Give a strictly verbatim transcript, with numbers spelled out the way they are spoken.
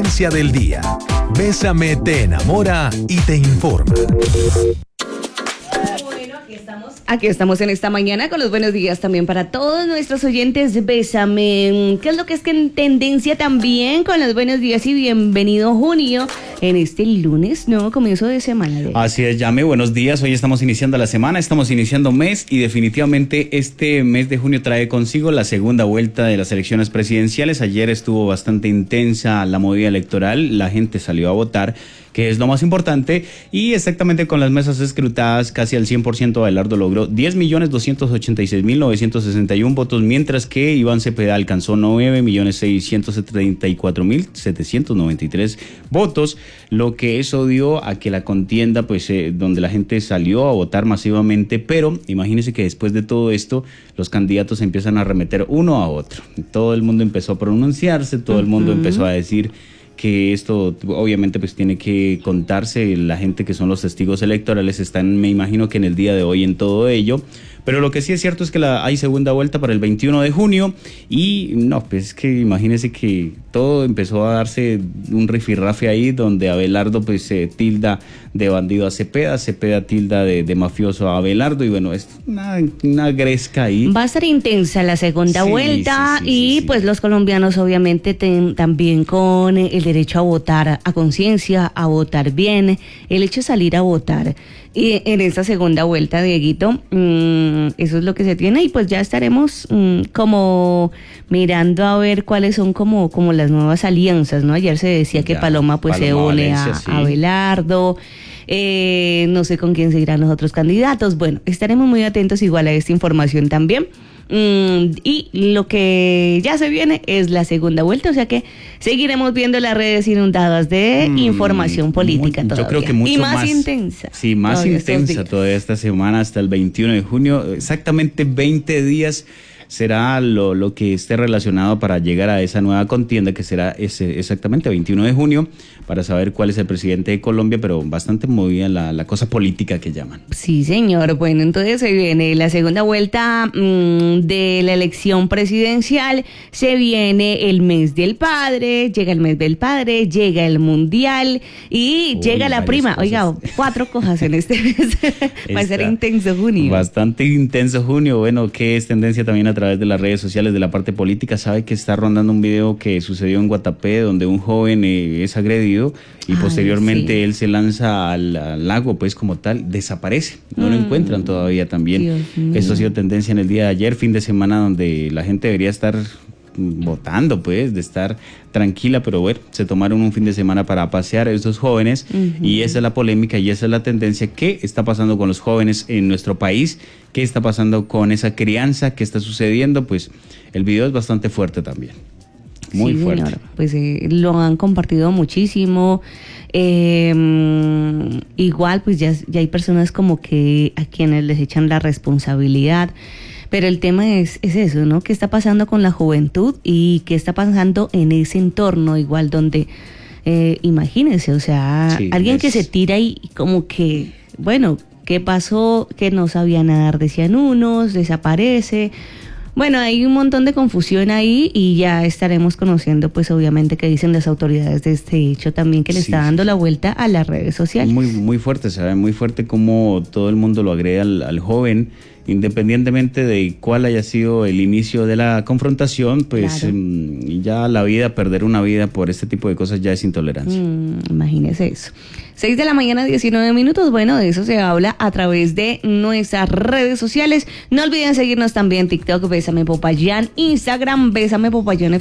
tendencia del día. Bésame te enamora y te informa. Aquí estamos en esta mañana con los buenos días también para todos nuestros oyentes. Bésame, ¿qué es lo que es que en tendencia también con los buenos días y bienvenido junio en este lunes, nuevo comienzo de semana? De... Así es, Yame, buenos días. Hoy estamos iniciando la semana, estamos iniciando mes y definitivamente este mes de junio trae consigo la segunda vuelta de las elecciones presidenciales. Ayer estuvo bastante intensa la movida electoral, la gente salió a votar, que es lo más importante, y exactamente con las mesas escrutadas casi al cien por ciento Abelardo logró diez millones doscientos ochenta y seis mil novecientos sesenta y uno votos, mientras que Iván Cepeda alcanzó nueve millones seiscientos treinta y cuatro mil setecientos noventa y tres votos, lo que eso dio a que la contienda, pues eh, donde la gente salió a votar masivamente, pero imagínense que después de todo esto, los candidatos empiezan a arremeter uno a otro. Todo el mundo empezó a pronunciarse, todo uh-huh. el mundo empezó a decir que esto obviamente pues tiene que contarse, la gente que son los testigos electorales están, me imagino que en el día de hoy en todo ello, pero lo que sí es cierto es que la, hay segunda vuelta para el veintiuno de junio y no, pues es que imagínense que todo empezó a darse un rifirrafe ahí donde Abelardo pues se eh, tilda de bandido a Cepeda, Cepeda tilda de, de mafioso a Abelardo y bueno, es una, una gresca ahí. Va a ser intensa la segunda sí, vuelta sí, sí, y sí, sí. pues los colombianos obviamente ten, también con el derecho a votar a conciencia, a votar bien, el hecho de salir a votar. Y en esta segunda vuelta, Dieguito, mmm, eso es lo que se tiene y pues ya estaremos mmm, como mirando a ver cuáles son como, como las nuevas alianzas, ¿no? Ayer se decía ya, que Paloma pues Paloma se une Valencia, a, sí. a Abelardo, eh, no sé con quién seguirán los otros candidatos. Bueno, estaremos muy atentos igual a esta información también. Mm, y lo que ya se viene es la segunda vuelta, o sea que seguiremos viendo las redes inundadas de mm, información política muy, todavía. Yo creo que mucho y más, más intensa. Sí, más todavía intensa toda esta semana hasta el veintiuno de junio, exactamente veinte días será lo, lo que esté relacionado para llegar a esa nueva contienda que será ese, exactamente veintiuno de junio para saber cuál es el presidente de Colombia, pero bastante movida la, la cosa política que llaman. Sí, señor. Bueno, entonces se viene la segunda vuelta mmm, de la elección presidencial, se viene el mes del padre, llega el mes del padre, llega el mundial y Uy, llega la prima. Cosas. Oiga, cuatro cosas en este mes. Va a ser intenso junio. Bastante intenso junio. Bueno, que es tendencia también a través de las redes sociales de la parte política. Sabe que está rondando un video que sucedió en Guatapé donde un joven eh, es agredido y Ay, posteriormente sí. él se lanza al, al lago, pues como tal, desaparece, no mm. lo encuentran todavía también. Eso ha sido tendencia en el día de ayer, fin de semana donde la gente debería estar votando, pues, de estar tranquila, pero bueno, se tomaron un fin de semana para pasear a estos jóvenes uh-huh. y esa es la polémica y esa es la tendencia. ¿Qué está pasando con los jóvenes en nuestro país? ¿Qué está pasando con esa crianza? ¿Qué está sucediendo? Pues el video es bastante fuerte también. Muy sí, fuerte. Señor. Pues eh, lo han compartido muchísimo. Eh, igual, pues ya, ya hay personas como que a quienes les echan la responsabilidad. Pero el tema es, es eso, ¿no? ¿Qué está pasando con la juventud y qué está pasando en ese entorno igual donde, eh, imagínense, o sea, sí, alguien es... que se tira y como que, bueno, ¿qué pasó? Que no sabía nadar, decían unos, desaparece. Bueno, hay un montón de confusión ahí y ya estaremos conociendo, pues obviamente, qué dicen las autoridades de este hecho también, que le sí, está dando sí. la vuelta a las redes sociales. Muy, muy fuerte, se ve muy fuerte cómo todo el mundo lo agrede al, al joven, independientemente de cuál haya sido el inicio de la confrontación, pues claro. um, ya la vida, perder una vida por este tipo de cosas ya es intolerancia. Mm, imagínese eso. seis de la mañana, diecinueve minutos. Bueno, de eso se habla a través de nuestras redes sociales. No olviden seguirnos también en TikTok, Bésame Popayán, Instagram, Bésame Popayán